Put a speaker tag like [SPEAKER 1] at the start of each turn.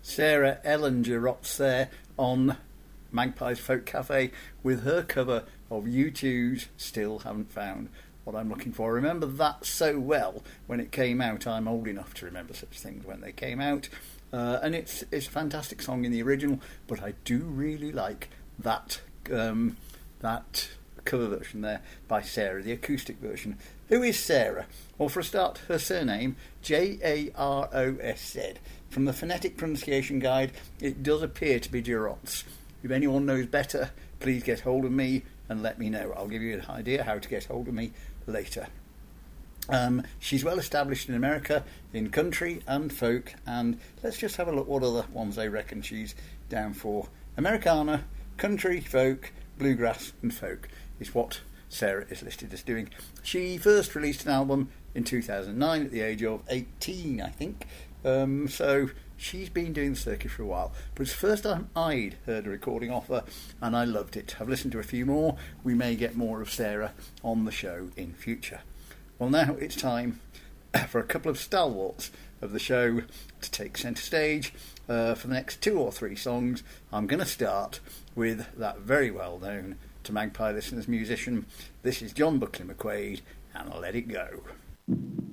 [SPEAKER 1] Sarah Ellinger Rotz there on Magpie's Folk Cafe with her cover of U2's Still Haven't Found What I'm Looking For. I remember that so well when it came out. I'm old enough to remember such things when they came out. And it's a fantastic song in the original, but I do really like that cover version there by Sarah, the acoustic version. Who is Sarah? Well, for a start, her surname, Jarosz. From the phonetic pronunciation guide, it does appear to be Jarotz. If anyone knows better, please get hold of me and let me know. I'll give you an idea how to get hold of me later. She's well established in America, in country and folk, and let's just have a look what other ones they reckon she's down for. Americana, country, folk, bluegrass and folk is what Sarah is listed as doing. She first released an album in 2009 at the age of 18, I think. So she's been doing the circuit for a while, but it's the first time I'd heard a recording of her, and I loved it. I've listened to a few more. We may get more of Sarah on the show in future. Well, now it's time for a couple of stalwarts of the show to take centre stage. For the next 2 or 3 songs, I'm going to start with that very well-known to Magpie listeners musician. This is John Buckley McQuaid and Let It Go.